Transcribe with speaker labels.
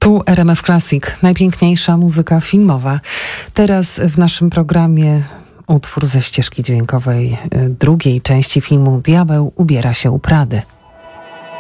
Speaker 1: Tu RMF Classic, najpiękniejsza muzyka filmowa. Teraz w naszym programie utwór ze ścieżki dźwiękowej drugiej części filmu Diabeł ubiera się u Prady.